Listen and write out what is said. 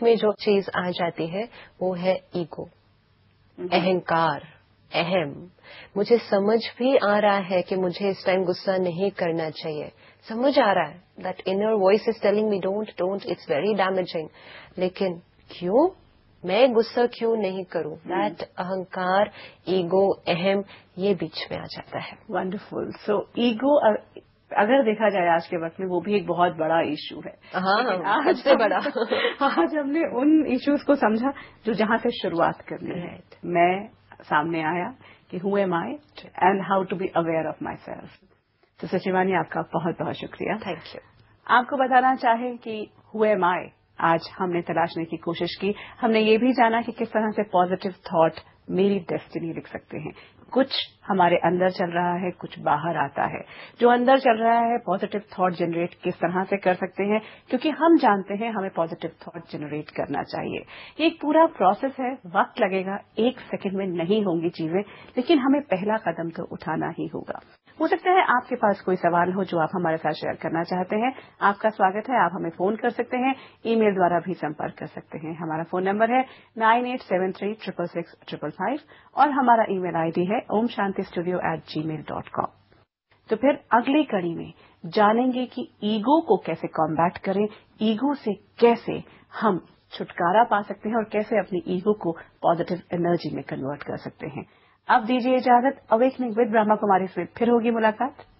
में जो चीज आ जाती है वो है ईगो, अहंकार, अहम। मुझे समझ भी आ रहा है कि मुझे इस टाइम गुस्सा नहीं करना चाहिए, समझ आ रहा है, that inner voice is telling me don't, it's very damaging, लेकिन क्यों मैं गुस्सा क्यों नहीं करूं? दैट अहंकार, ईगो, अहम, ये बीच में आ जाता है। वंडरफुल। सो ईगो अगर देखा जाए आज के वक्त में वो भी एक बहुत बड़ा इश्यू है। हाँ, सबसे बड़ा। आज हमने उन इश्यूज को समझा जो जहां से शुरुआत करनी है। मैं सामने आया कि who am I and how to be aware of my self. तो सुशिवानी, आपका बहुत बहुत शुक्रिया। Thank you. आपको बताना चाहें कि हु एम आई आज हमने तलाशने की कोशिश की। हमने ये भी जाना कि किस तरह से पॉजिटिव थॉट मेरी डेस्टिनी लिख सकते हैं। कुछ हमारे अंदर चल रहा है, कुछ बाहर आता है। जो अंदर चल रहा है, पॉजिटिव थॉट जनरेट किस तरह से कर सकते हैं, क्योंकि हम जानते हैं हमें पॉजिटिव थॉट जनरेट करना चाहिए। ये एक पूरा प्रोसेस है, वक्त लगेगा, 1 सेकंड में नहीं होंगी चीजें, लेकिन हमें पहला कदम तो उठाना ही होगा। हो सकता है आपके पास कोई सवाल हो जो आप हमारे साथ शेयर करना चाहते हैं। आपका स्वागत है, आप हमें फोन कर सकते हैं, ईमेल द्वारा भी संपर्क कर सकते हैं। हमारा फोन नंबर है 9873666555 और हमारा ईमेल आईडी है omshantistudio@gmail.com। तो फिर अगली कड़ी में जानेंगे कि ईगो को कैसे कॉम्बैट करें, ईगो से कैसे हम छुटकारा पा सकते हैं और कैसे अपनी ईगो को पॉजिटिव एनर्जी में कन्वर्ट कर सकते हैं। अब दीजिए इजाजत। अवेकनिंग विद ब्रह्मा कुमारी से फिर होगी मुलाकात।